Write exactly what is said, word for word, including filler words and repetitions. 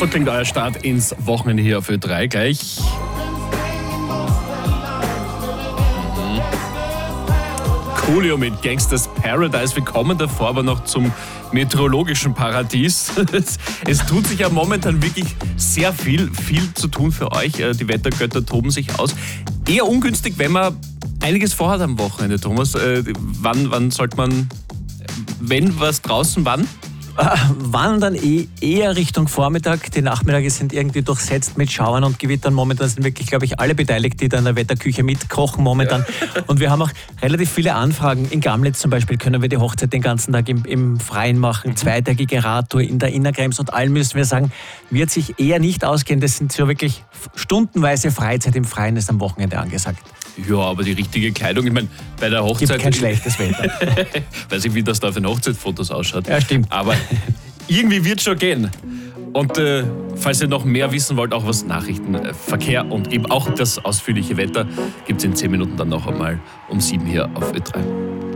So klingt euer Start ins Wochenende hier auf Ö drei gleich. Mhm. Coolio mit Gangsters Paradise. Wir kommen davor aber noch zum meteorologischen Paradies. Es tut sich ja momentan wirklich sehr viel, viel zu tun für euch. Die Wettergötter toben sich aus. Eher ungünstig, wenn man einiges vorhat am Wochenende, Thomas. Äh, wann, wann sollte man, wenn was draußen, wann? Äh, wandern eh, eher Richtung Vormittag. Die Nachmittage sind irgendwie durchsetzt mit Schauern und Gewittern. Momentan sind wirklich, glaube ich, alle beteiligt, die da in der Wetterküche mitkochen momentan. Ja. Und wir haben auch relativ viele Anfragen. In Gamlitz zum Beispiel können wir die Hochzeit den ganzen Tag im, im Freien machen. Zweitägige Radtour in der Innerkrems und allen müssen wir sagen, wird sich eher nicht ausgehen. Das sind so wirklich stundenweise Freizeit im Freien ist am Wochenende angesagt. Ja, aber die richtige Kleidung, ich meine, bei der Hochzeit... Gibt kein schlechtes Wetter. Weiß ich, wie das da auf den Hochzeitsfotos ausschaut. Ja, stimmt. Aber irgendwie wird schon gehen. Und äh, falls ihr noch mehr wissen wollt, auch was Nachrichten, äh, Verkehr und eben auch das ausführliche Wetter, gibt es in zehn Minuten dann noch einmal um sieben hier auf Ö drei.